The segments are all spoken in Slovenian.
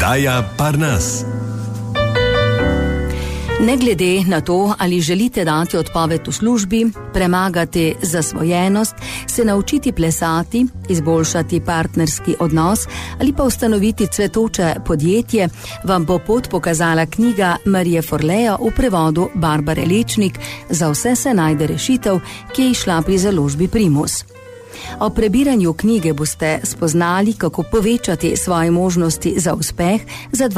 oddaja Parnas. Ne glede na to, ali želite dati odpoved v službi, premagati zasvojenost, se naučiti plesati, izboljšati partnerski odnos ali pa ustanoviti cvetoče podjetje, vam bo pot pokazala knjiga Marije Forleja v prevodu Barbare Lečnik Za vse se najde rešitev, ki je izšla pri založbi Primus. O prebiranju knjige boste spoznali, kako povečati svoje možnosti za uspeh za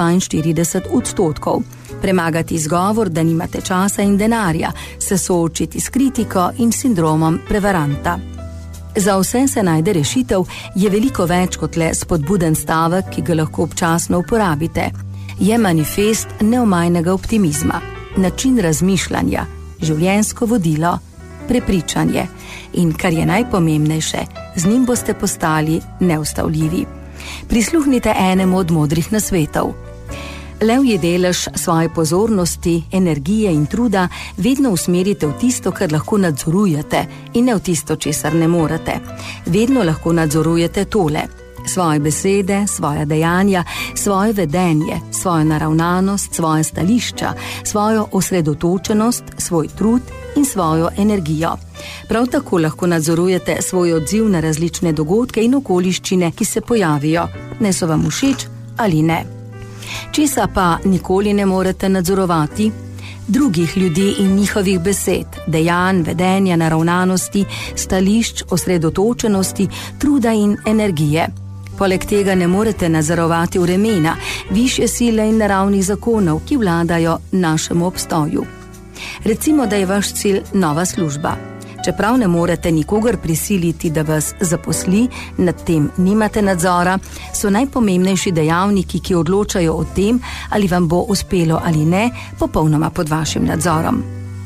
42%, premagati izgovor, da nimate časa in denarja, se soočiti s kritiko in sindromom prevaranta. Za vse se najde rešitev je veliko več kot le spodbuden stavek, ki ga lahko občasno uporabite. Je manifest neomajnega optimizma, način razmišljanja, življenjsko vodilo, prepričanje in, kar je najpomembnejše, z njim boste postali neustavljivi. Prisluhnite enemu od modrih nasvetov. Levji delež svoje pozornosti, energije in truda vedno usmerite v tisto, kar lahko nadzorujete, in ne v tisto, česar ne morete. Vedno lahko nadzorujete tole: svoje besede, svoja dejanja, svoje vedenje, svojo naravnanost, svoje stališča, svojo osredotočenost, svoj trud in svojo energijo. Prav tako lahko nadzorujete svoj odziv na različne dogodke in okoliščine, ki se pojavijo, ne so vam všeč ali ne. Česa pa nikoli ne morete nadzorovati? Drugih ljudi in njihovih besed, dejanj, vedenja, naravnanosti, stališč, osredotočenosti, truda in energije. Poleg tega ne morete nadzorovati vremena, višje sile in naravnih zakonov, ki vladajo našemu obstoju. Recimo, da je vaš cilj nova služba. Čeprav ne morete nikogar prisiliti, da vas zaposli, nad tem nimate nadzora, so najpomembnejši dejavniki, ki odločajo o tem, ali vam bo uspelo ali ne, popolnoma pod vašim nadzorom.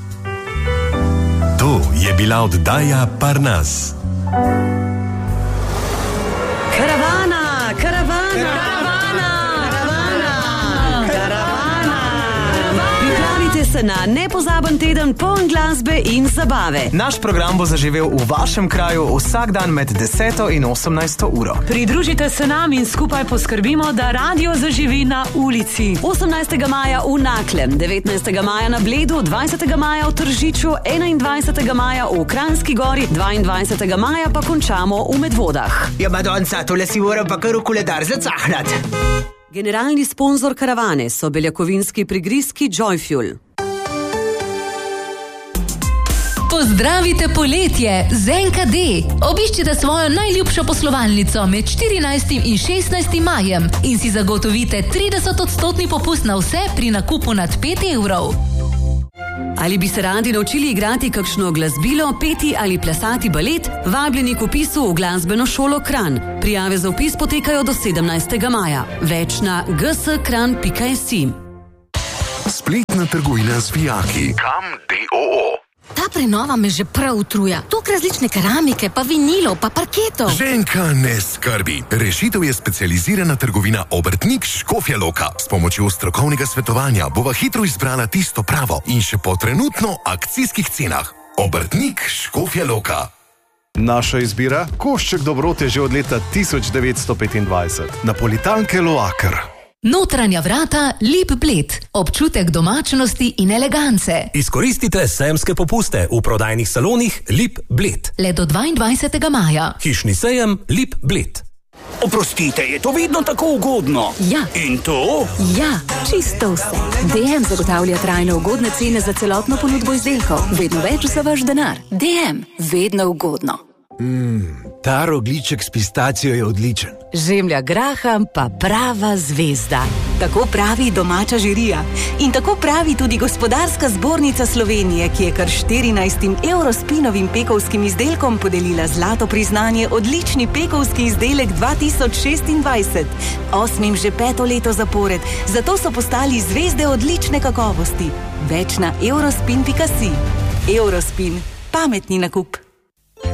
To je bila oddaja Parnas. Se na nepozaben teden poln glasbe in zabave. Naš program bo zaživel v vašem kraju vsak dan med 10 in 18 uro. Pridružite se nam in skupaj poskrbimo, da radio zaživi na ulici. 18. maja v Naklem, 19. maja na Bledu, 20. maja v Tržiču, 21. maja v Kranjski Gori, 22. maja pa končamo v Medvodah. Ja, Madonca, tole si moram pa kar v koledar zacahnat. Generalni sponzor karavane so beljakovinski prigrizki Joyfuel. Pozdravite poletje z NKD. Obiščite svojo najljubšo poslovalnico med 14. in 16. majem in si zagotovite 30% popust na vse pri nakupu nad 5 evrov. Ali bi se radi naučili igrati kakšno glasbilo, peti ali plesati balet? Vabljeni k vpisu v glasbeno šolo Kranj. Prijave za vpis potekajo do 17. maja. Več na gskran.si. Spletna trgovina z vijaki. Kam DOO. Ta prenova me že prav utruja. Toliko različne keramike, pa vinilov, pa parketov. Ženka, ne skrbi. Rešitev je specializirana trgovina Obrtnik Škofja Loka. S pomočjo strokovnega svetovanja bova hitro izbrala tisto pravo in še po trenutno akcijskih cenah. Obrtnik Škofja Loka. Naša izbira? Košček dobrote že od leta 1925. Napolitanke Loaker. Notranja vrata Lip Bled. Občutek domačnosti in elegance. Izkoristite sejemske popuste v prodajnih salonih Lip Bled. Le do 22. maja. Hišni sejem Lip Bled. Oprostite, je to vedno tako ugodno? Ja. In to? Ja, čisto vse. DM zagotavlja trajno ugodne cene za celotno ponudbo izdelkov. Vedno več za vaš denar. DM, vedno ugodno. Ta rogljiček s pistacijo je odličen. Žemlja graham pa prava zvezda. Tako pravi domača žirija. In tako pravi tudi Gospodarska zbornica Slovenije, ki je kar 14 Eurospinovim pekovskim izdelkom podelila zlato priznanje odlični pekovski izdelek 2026. 8. že 5. leto zapored, zato so postali zvezde odlične kakovosti. Več na eurospin.si. Eurospin. Pametni nakup.